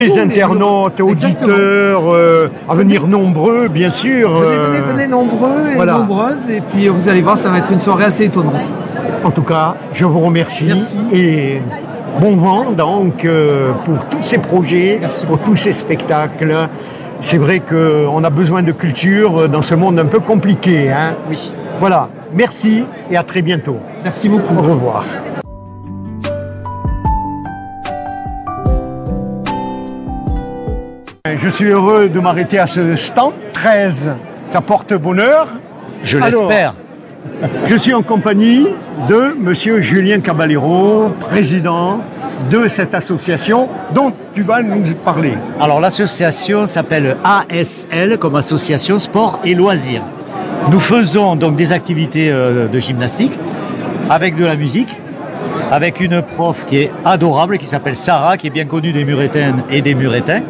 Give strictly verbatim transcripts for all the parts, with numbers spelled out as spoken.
Les internautes, auditeurs, euh, à venir nombreux, bien sûr. Venez, venez, venez nombreux et voilà. nombreuses, et puis vous allez voir, ça va être une soirée assez étonnante. En tout cas, je vous remercie. Merci. Et bon vent donc euh, pour tous ces projets, Merci. pour tous ces spectacles. C'est vrai qu'on a besoin de culture dans ce monde un peu compliqué. Hein. Oui. Voilà, merci et à très bientôt. Merci beaucoup. Au revoir. Je suis heureux de m'arrêter à ce stand treize. Ça porte bonheur. Je l'espère. Je suis en compagnie de monsieur Julien Caballero, président de cette association dont tu vas nous parler. Alors l'association s'appelle A S L comme Association Sport et Loisirs. Nous faisons donc des activités euh, de gymnastique avec de la musique, avec une prof qui est adorable, qui s'appelle Sarah, qui est bien connue des Murettaines et des Murettains.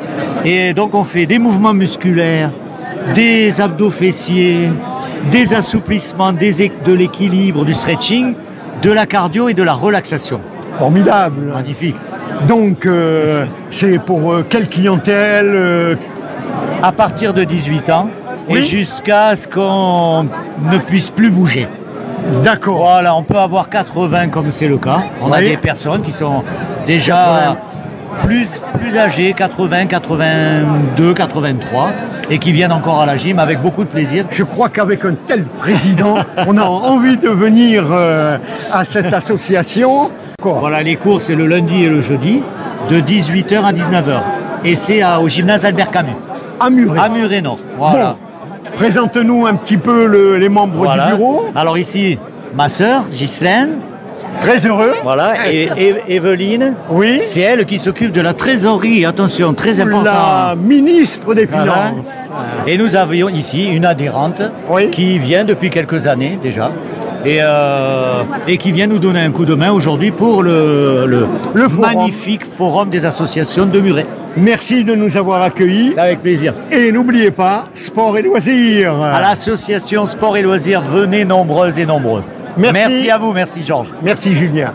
Et donc on fait des mouvements musculaires, des abdos fessiers, des assouplissements, des, de l'équilibre, du stretching, de la cardio et de la relaxation. Formidable. Magnifique. Donc euh, c'est pour euh, quelle clientèle euh... À partir de dix-huit ans, oui. Et jusqu'à ce qu'on ne puisse plus bouger. D'accord. Voilà, on peut avoir quatre-vingts comme c'est le cas. On oui. a des personnes qui sont déjà plus, plus âgées, quatre-vingts, quatre-vingt-deux, quatre-vingt-trois, et qui viennent encore à la gym avec beaucoup de plaisir. Je crois qu'avec un tel président, on a envie de venir euh, à cette association. Quoi. Voilà, les cours, c'est le lundi et le jeudi, de dix-huit heures à dix-neuf heures. Et c'est au gymnase Albert Camus. À Muret. À Muret Nord, voilà. Bon. Présente-nous un petit peu le, les membres voilà. du bureau. Alors ici, ma sœur, Ghislaine. Très heureux. Voilà, et, et Evelyne, oui. c'est elle qui s'occupe de la trésorerie, attention, très important. La ministre des Finances. Voilà. Et nous avions ici une adhérente oui. qui vient depuis quelques années déjà. Et, euh, et qui vient nous donner un coup de main aujourd'hui pour le, le, le forum. magnifique forum des associations de Muret. Merci de nous avoir accueillis. Avec plaisir. Et n'oubliez pas, sport et loisirs. À l'association Sport et Loisirs, venez nombreuses et nombreux. Merci. Merci à vous, merci Georges. Merci Julien.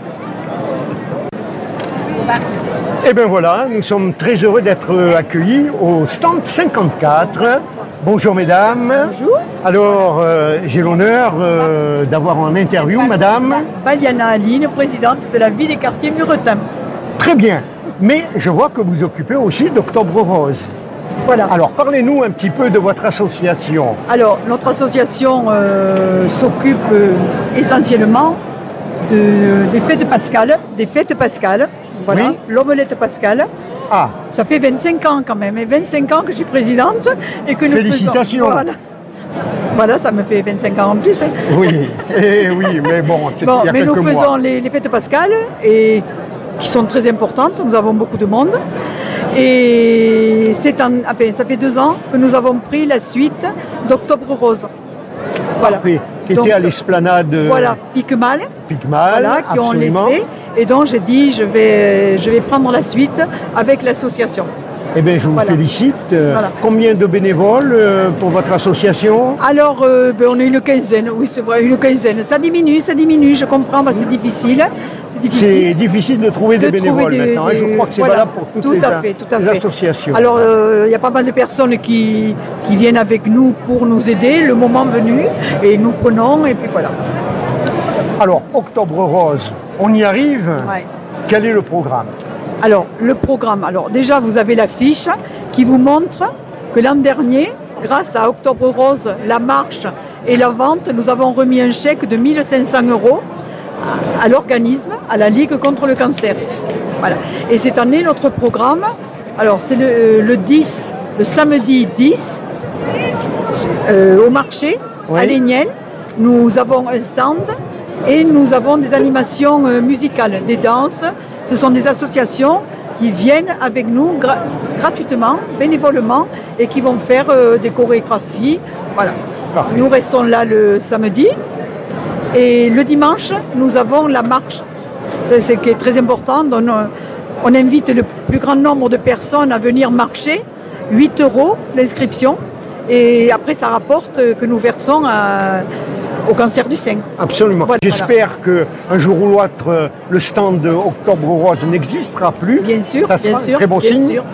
Et bien voilà, nous sommes très heureux d'être accueillis au stand cinquante-quatre. Bonjour mesdames. Bonjour. Alors, euh, j'ai l'honneur euh, d'avoir en interview madame Baliana Aline, présidente de la vie des quartiers Muretin. Très bien. Mais je vois que vous occupez aussi d'Octobre Rose. Voilà. Alors, parlez-nous un petit peu de votre association. Alors, notre association euh, s'occupe euh, essentiellement de, des fêtes pascales, des fêtes pascales. Voilà, oui. L'omelette pascale. Ah. Ça fait vingt-cinq ans quand même, et vingt-cinq ans que je suis présidente et que nous Félicitations. faisons. Voilà. Voilà, ça me fait vingt-cinq ans en plus. Hein. Oui, et oui, mais bon, c'est bon il y a mais quelques nous mois. faisons les, les fêtes pascales et qui sont très importantes. Nous avons beaucoup de monde. Et c'est en, enfin, ça fait deux ans que nous avons pris la suite d'Octobre Rose. Voilà. Parfait. Qui était à l'esplanade. Voilà, Picmal. Picmal, voilà, qui absolument. ont laissé. Et donc j'ai dit, je vais, je vais prendre la suite avec l'association. Eh bien, je vous voilà. félicite. Voilà. Combien de bénévoles euh, pour votre association? Alors, euh, ben, on est une quinzaine, oui, c'est vrai, une quinzaine. Ça diminue, ça diminue, je comprends, bah, c'est difficile. C'est difficile. difficile de trouver de des bénévoles trouver des, maintenant. Des, je crois que c'est voilà, valable pour toutes tout les, à fait, tout à les fait. associations. Alors, il euh, y a pas mal de personnes qui, qui viennent avec nous pour nous aider, le moment venu, et nous prenons, et puis voilà. Alors, Octobre Rose, on y arrive. Ouais. Quel est le programme? Alors, le programme, alors déjà vous avez l'affiche qui vous montre que l'an dernier, grâce à Octobre Rose, la marche et la vente, nous avons remis un chèque de mille cinq cents euros à, à l'organisme, à la Ligue contre le cancer. Voilà. Et cette année, notre programme, alors c'est le, le dix, le samedi dix, euh, au marché, oui. à Léniel, nous avons un stand et nous avons des animations euh, musicales, des danses. Ce sont des associations qui viennent avec nous gra gratuitement, bénévolement, et qui vont faire euh, des chorégraphies. Voilà. Parfait. Nous restons là le samedi. Et le dimanche, nous avons la marche. C'est ce qui est très important. On, on invite le plus grand nombre de personnes à venir marcher. huit euros l'inscription. Et après, ça rapporte que nous versons à... au cancer du sein. Absolument. Voilà. J'espère qu'un jour ou l'autre, le stand de Octobre Rose n'existera plus. Bien sûr, ça sera bien sûr, un très bon bien signe. Sûr.